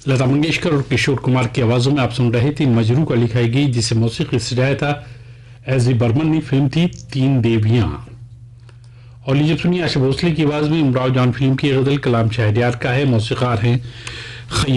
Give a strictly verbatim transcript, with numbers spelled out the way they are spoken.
लता मंगेशकर और किशोर कुमार की आवाजों में आप सुन रहे थे मजरू का लिखाई गई, जिसे मौसीकी सजाया था एस डी बर्मन ने। फिल्म थी तीन देवियां। और लीजिए सुनिए आशा भोसले की आवाज में इमराव जान फिल्म की गजल कलाम शाहरियार का है। मौसीकार हैं